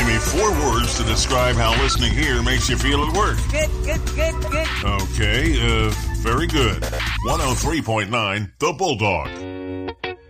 Give me 4 words to describe how listening here makes you feel at work. Good. Okay, very good. 103.9 The Bulldog.